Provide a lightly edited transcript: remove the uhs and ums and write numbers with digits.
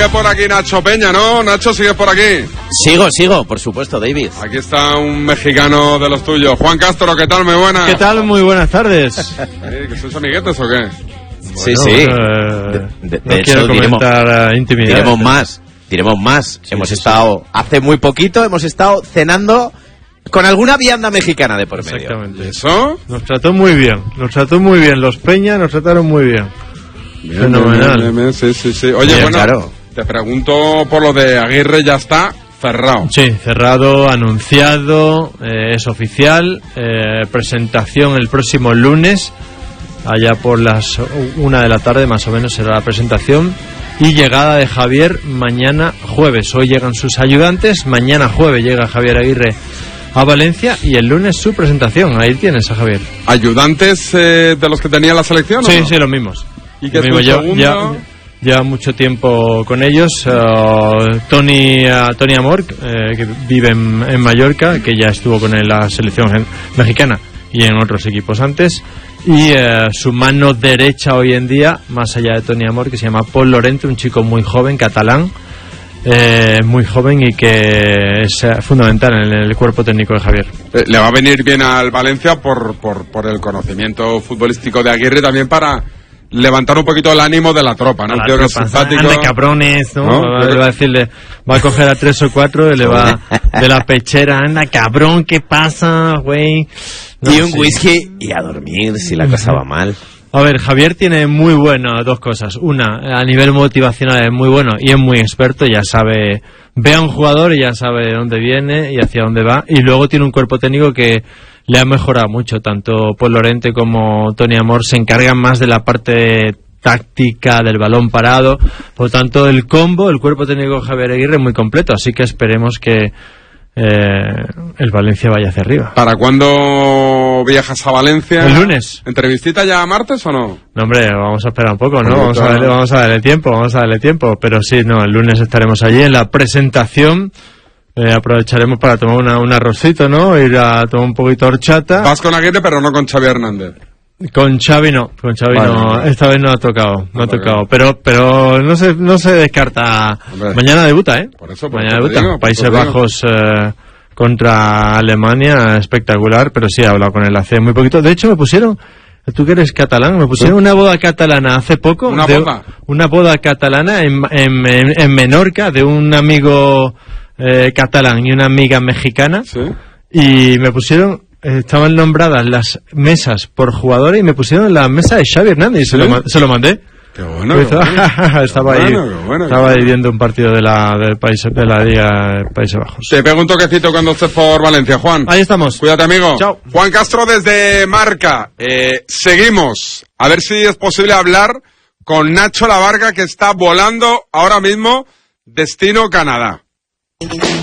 Sigue por aquí Nacho Peña, ¿no? Nacho, ¿sigues por aquí? Sigo, por supuesto, David. Aquí está un mexicano de los tuyos. Juan Castro, ¿qué tal? Muy buenas. ¿Qué tal? Muy buenas tardes. ¿Que sois amiguetes o qué? Sí. De De quiero hecho, comentar intimidad. Diremos más. Sí, hemos sí, estado, hace muy poquito, hemos estado cenando con alguna vianda mexicana de por medio. Exactamente. ¿Eso? Nos trató muy bien. Los Peña nos trataron muy bien. Bien, Fenomenal. bien. Sí. Oye, Bien, bueno, claro. Te pregunto por lo de Aguirre, ya está cerrado. Sí, cerrado, anunciado, es oficial. Presentación el próximo lunes, allá por las 1 de la tarde más o menos será la presentación. Y llegada de Javier mañana jueves. Hoy llegan sus ayudantes, mañana jueves llega Javier Aguirre a Valencia y el lunes su presentación. Ahí tienes a Javier. ¿Ayudantes de los que tenía la selección? Sí, ¿o no? sí, los mismos. ¿Y qué es Mismo, tu segundo? ya mucho tiempo con ellos. Tony Amor, que vive en Mallorca, que ya estuvo con la selección mexicana y en otros equipos antes. Y su mano derecha hoy en día, más allá de Tony Amor, que se llama Pol Lorente, un chico muy joven, catalán, muy joven y que es fundamental en el cuerpo técnico de Javier. Le va a venir bien al Valencia por el conocimiento futbolístico de Aguirre, también para levantar un poquito el ánimo de la tropa, ¿no? Creo que es simpático. Anda cabrones, ¿no? ¿No? Le va a decirle, va a coger a 3 o 4 y le va de la pechera, anda cabrón, ¿qué pasa, güey? No, Y un sí. whisky y a dormir si la cosa va mal. A ver, Javier tiene muy buenas dos cosas. Una, a nivel motivacional es muy bueno y es muy experto, ya sabe, ve a un jugador y ya sabe de dónde viene y hacia dónde va. Y luego tiene un cuerpo técnico que le ha mejorado mucho. Tanto Pol Lorente como Tony Amor se encargan más de la parte táctica, del balón parado. Por lo tanto, el cuerpo técnico de Javier Aguirre es muy completo. Así que esperemos que el Valencia vaya hacia arriba. ¿Para cuándo viajas a Valencia? El lunes. ¿Entrevistita ya a martes o no? No, hombre, vamos a esperar un poco, ¿no? Bonito. Vamos a darle tiempo. Pero sí, no, el lunes estaremos allí en la presentación. Aprovecharemos para tomar un arrocito, ¿no? Ir a tomar un poquito de horchata. Vas con Aguirre, pero no con Xavi Hernández. Con Xavi no, Vale. esta vez no ha tocado, pero no se descarta. Hombre. Mañana debuta, Por eso mañana te debuta. digo, Países te digo. Bajos contra Alemania, espectacular, pero sí he hablado con él hace muy poquito. De hecho me pusieron, tú que eres catalán, me pusieron una boda catalana hace poco. Una boda catalana en Menorca de un amigo catalán y una amiga mexicana. ¿Sí? Y me pusieron, estaban nombradas las mesas por jugadores y me pusieron la mesa de Xavi Hernández y ¿Sí? se lo mandé. Qué bueno. Estaba ahí viendo un partido de la Liga de Países Bajos. Te pego un toquecito cuando estés por Valencia, Juan. Ahí estamos. Cuídate, amigo. Chao. Juan Castro desde Marca. Seguimos. A ver si es posible hablar con Nacho Labarca, que está volando ahora mismo destino Canadá.